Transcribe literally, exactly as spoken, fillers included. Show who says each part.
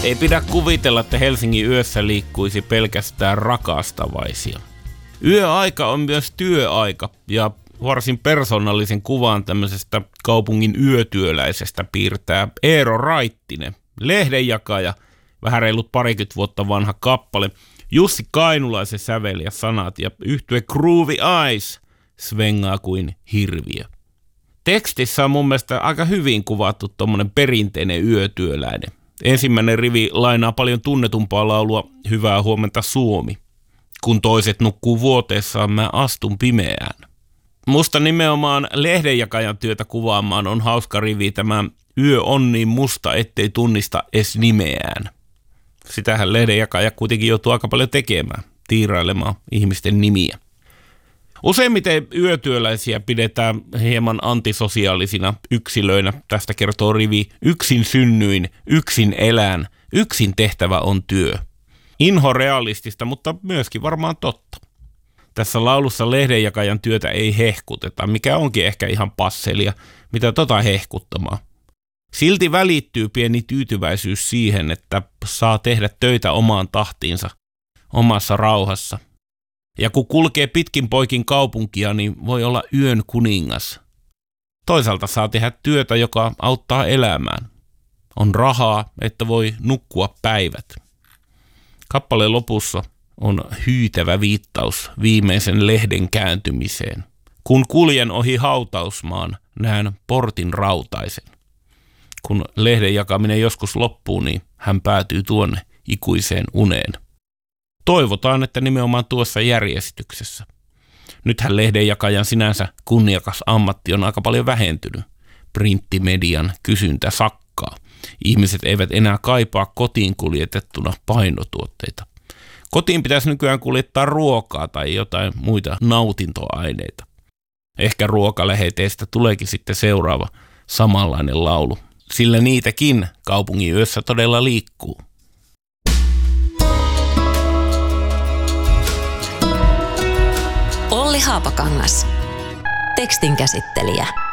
Speaker 1: Ei pidä kuvitella, että Helsingin yössä liikkuisi pelkästään rakastavaisia. Yöaika on myös työaika ja varsin persoonallisen kuvan tämmöisestä kaupungin yötyöläisestä piirtää Eero Raittinen, lehdenjakaja, vähän reilut parikymmentä vuotta vanha kappale. Jussi Kainulaisen sävel ja sanat ja yhtye Groovy Eyes svengaa kuin hirviö. Tekstissä on mun mielestä aika hyvin kuvattu tommonen perinteinen yötyöläinen. Ensimmäinen rivi lainaa paljon tunnetumpaa laulua Hyvää huomenta Suomi. Kun toiset nukkuu vuoteessaan, mä astun pimeään. Musta nimenomaan lehdenjakajan työtä kuvaamaan on hauska rivi tämä Yö on niin musta, ettei tunnista edes nimeään. Sitähän lehdenjakaja kuitenkin joutuu aika paljon tekemään, tiirailemaan ihmisten nimiä. Useimmiten yötyöläisiä pidetään hieman antisosiaalisina yksilöinä. Tästä kertoo rivi yksin synnyin, yksin elän, yksin tehtävä on työ. Inho realistista, mutta myöskin varmaan totta. Tässä laulussa lehdenjakajan työtä ei hehkuteta, mikä onkin ehkä ihan passelia, mitä tota hehkuttamaan. Silti välittyy pieni tyytyväisyys siihen, että saa tehdä töitä omaan tahtiinsa, omassa rauhassa. Ja kun kulkee pitkin poikin kaupunkia, niin voi olla yön kuningas. Toisaalta saa tehdä työtä, joka auttaa elämään. On rahaa, että voi nukkua päivät. Kappaleen lopussa on hyytävä viittaus viimeisen lehden kääntymiseen. Kun kuljen ohi hautausmaan, näen portin rautaisen. Kun lehden jakaminen joskus loppuu, niin hän päätyy tuonne ikuiseen uneen. Toivotaan, että nimenomaan tuossa järjestyksessä. Nythän lehdenjakajan sinänsä kunniakas ammatti on aika paljon vähentynyt. Printtimedian kysyntä sakkaa. Ihmiset eivät enää kaipaa kotiin kuljetettuna painotuotteita. Kotiin pitäisi nykyään kuljettaa ruokaa tai jotain muita nautintoaineita. Ehkä ruokaläheteistä tuleekin sitten seuraava samanlainen laulu, sillä niitäkin kaupungin yössä todella liikkuu.
Speaker 2: Olli Haapakangas, tekstin käsittelijä.